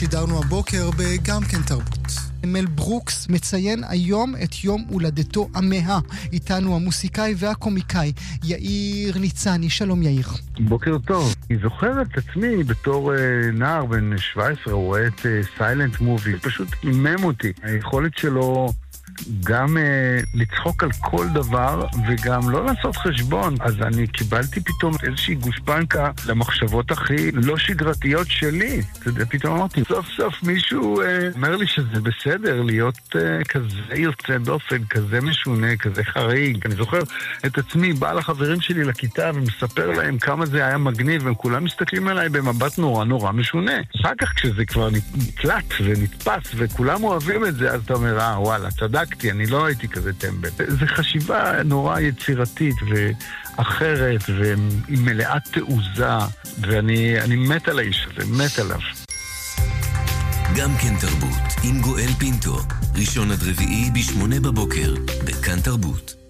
שידרנו הבוקר בגם כן תרבות. מל ברוקס מציין היום את יום הולדתו ה-100. איתנו המוסיקאי והקומיקאי יאיר ניצני. שלום יאיר. בוקר טוב. אני זוכר את עצמי בתור נער בן 17, הוא רואה את סיילנט מובי. פשוט אימם אותי. היכולת שלו גם לצחוק על כל דבר וגם לא לעשות חשבון. אז אני קיבלתי פתאום איזושהי גושפנקה למחשבות הכי לא שגרתיות שלי. פתאום אמרתי, סוף סוף מישהו אומר לי שזה בסדר להיות כזה יוצא דופן, כזה משונה, כזה חריג. אני זוכר את עצמי בא לחברים שלי לכיתה ומספר להם כמה זה היה מגניב, והם כולם מסתכלים עליי במבט נורא נורא משונה. אחר כך כשזה כבר נקלט ונתפס וכולם אוהבים את זה, אז אתה אומר, וואלה, צדקתי, אני לא הייתי כזה טמבל. זו חשיבה נורא יצירתית ואחרת ועם מלאת תעוזה, ואני מת על האיש הזה, מת עליו. גם כן תרבות עם גואל פינטו, ראשון עד רביעי ב8 בבוקר בכאן תרבות.